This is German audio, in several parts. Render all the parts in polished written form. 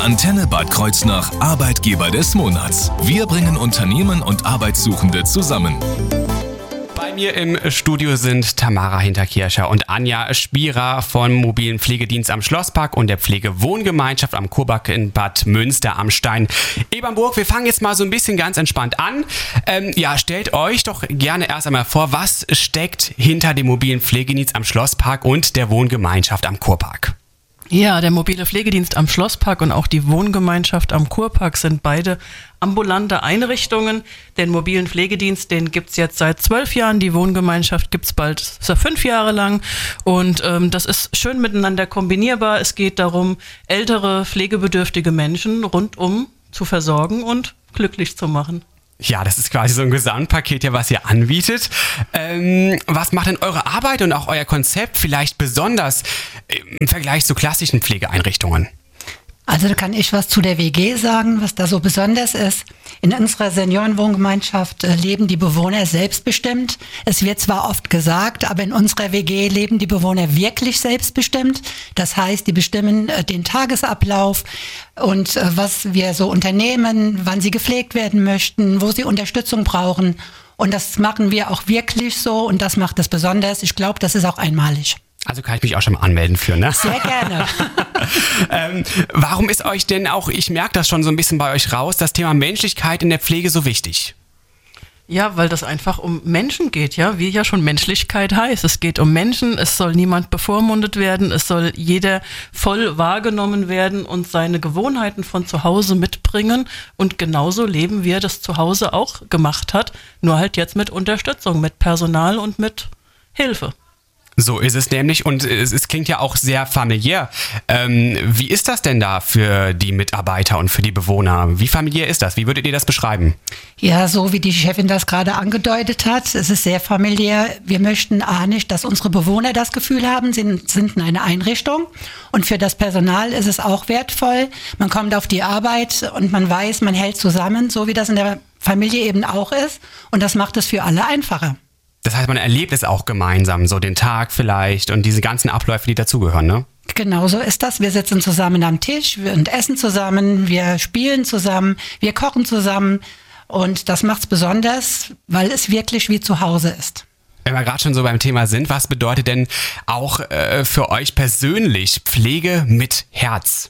Antenne Bad Kreuznach Arbeitgeber des Monats. Wir bringen Unternehmen und Arbeitssuchende zusammen. Bei mir im Studio sind Tamara Hinterkircher und Anja Spierer vom mobilen Pflegedienst am Schlosspark und der Pflegewohngemeinschaft am Kurpark in Bad Münster am Stein-Ebernburg. Wir fangen jetzt mal so ein bisschen ganz entspannt an. Stellt euch doch gerne erst einmal vor, was steckt hinter dem mobilen Pflegedienst am Schlosspark und der Wohngemeinschaft am Kurpark? Ja, der mobile Pflegedienst am Schlosspark und auch die Wohngemeinschaft am Kurpark sind beide ambulante Einrichtungen. Den mobilen Pflegedienst, den gibt's jetzt seit 12 Jahren. Die Wohngemeinschaft gibt's bald 5 Jahre lang. Und das ist schön miteinander kombinierbar. Es geht darum, ältere, pflegebedürftige Menschen rundum zu versorgen und glücklich zu machen. Ja, das ist quasi so ein Gesamtpaket, was ihr anbietet. Was macht denn eure Arbeit und auch euer Konzept vielleicht besonders im Vergleich zu klassischen Pflegeeinrichtungen? Also da kann ich was zu der WG sagen, was da so besonders ist. In unserer Seniorenwohngemeinschaft leben die Bewohner selbstbestimmt. Es wird zwar oft gesagt, aber in unserer WG leben die Bewohner wirklich selbstbestimmt. Das heißt, die bestimmen den Tagesablauf und was wir so unternehmen, wann sie gepflegt werden möchten, wo sie Unterstützung brauchen. Und das machen wir auch wirklich so und das macht es besonders. Ich glaube, das ist auch einmalig. Also kann ich mich auch schon mal anmelden für, ne? Sehr gerne. Warum ist euch denn auch, ich merke das schon so ein bisschen bei euch raus, das Thema Menschlichkeit in der Pflege so wichtig? Ja, weil das einfach um Menschen geht, ja, wie ja schon Menschlichkeit heißt. Es geht um Menschen, es soll niemand bevormundet werden, es soll jeder voll wahrgenommen werden und seine Gewohnheiten von zu Hause mitbringen und genauso leben, wie er das zu Hause auch gemacht hat, nur halt jetzt mit Unterstützung, mit Personal und mit Hilfe. So ist es nämlich und es klingt ja auch sehr familiär. Wie ist das denn da für die Mitarbeiter und für die Bewohner? Wie familiär ist das? Wie würdet ihr das beschreiben? Ja, so wie die Chefin das gerade angedeutet hat, es ist sehr familiär. Wir möchten nicht, dass unsere Bewohner das Gefühl haben, sie sind in einer Einrichtung. Und für das Personal ist es auch wertvoll. Man kommt auf die Arbeit und man weiß, man hält zusammen, so wie das in der Familie eben auch ist. Und das macht es für alle einfacher. Das heißt, man erlebt es auch gemeinsam, so den Tag vielleicht und diese ganzen Abläufe, die dazugehören, ne? Genau so ist das. Wir sitzen zusammen am Tisch und essen zusammen, wir spielen zusammen, wir kochen zusammen und das macht's besonders, weil es wirklich wie zu Hause ist. Wenn wir gerade schon so beim Thema sind, was bedeutet denn auch für euch persönlich Pflege mit Herz?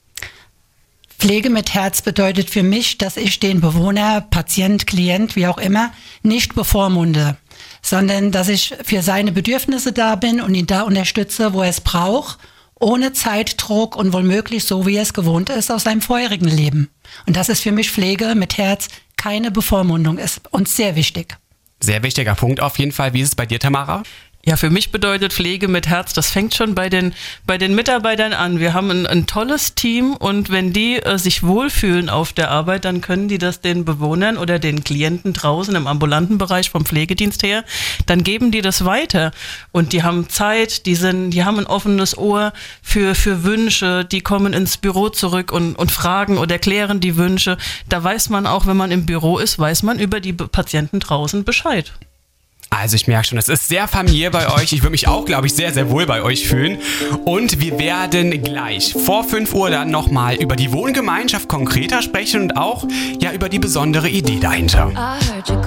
Pflege mit Herz bedeutet für mich, dass ich den Bewohner, Patient, Klient, wie auch immer, nicht bevormunde, sondern dass ich für seine Bedürfnisse da bin und ihn da unterstütze, wo er es braucht, ohne Zeitdruck und womöglich so, wie er es gewohnt ist aus seinem vorherigen Leben. Und das ist für mich Pflege mit Herz, keine Bevormundung, ist uns sehr wichtig. Sehr wichtiger Punkt auf jeden Fall. Wie ist es bei dir, Tamara? Ja, für mich bedeutet Pflege mit Herz, das fängt schon bei den Mitarbeitern an. Wir haben ein tolles Team und wenn die sich wohlfühlen auf der Arbeit, dann können die das den Bewohnern oder den Klienten draußen im ambulanten Bereich vom Pflegedienst her, dann geben die das weiter. Und die haben Zeit, die haben ein offenes Ohr für Wünsche, die kommen ins Büro zurück und fragen oder klären die Wünsche. Da weiß man auch, wenn man im Büro ist, weiß man über die Patienten draußen Bescheid. Also ich merke schon, es ist sehr familiär bei euch. Ich würde mich auch, glaube ich, sehr, sehr wohl bei euch fühlen. Und wir werden gleich vor 5 Uhr dann nochmal über die Wohngemeinschaft konkreter sprechen und auch über die besondere Idee dahinter.